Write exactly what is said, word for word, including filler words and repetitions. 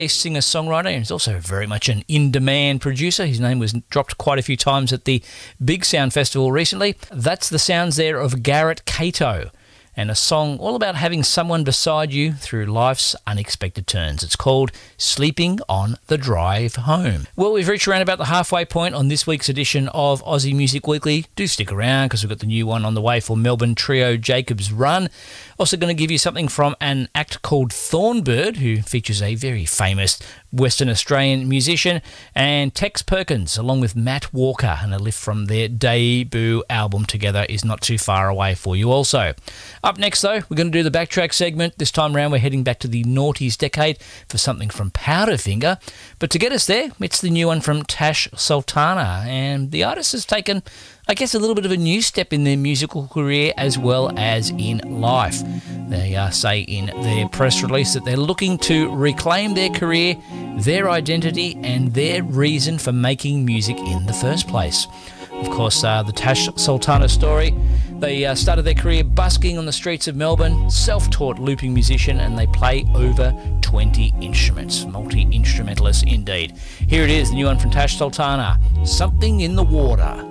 A singer-songwriter, and he's also very much an in-demand producer. His name was dropped quite a few times at the Big Sound Festival recently. That's the sounds there of Garrett Cato, and a song all about having someone beside you through life's unexpected turns. It's called Sleeping on the Drive Home. Well, we've reached around about the halfway point on this week's edition of Aussie Music Weekly. Do stick around because we've got the new one on the way for Melbourne trio Jacob's Run. Also going to give you something from an act called Thornbird, who features a very famous Western Australian musician, and Tex Perkins, along with Matt Walker, and a lift from their debut album Together is not too far away for you also. Up next, though, we're going to do the backtrack segment. This time round, we're heading back to the noughties decade for something from Powderfinger. But to get us there, it's the new one from Tash Sultana, and the artist has taken, I guess, a little bit of a new step in their musical career as well as in life. They uh, say in their press release that they're looking to reclaim their career, their identity, and their reason for making music in the first place. Of course, uh, the Tash Sultana story, they uh, started their career busking on the streets of Melbourne, self-taught looping musician, and they play over twenty instruments. Multi-instrumentalist indeed. Here it is, the new one from Tash Sultana, Something in the Water.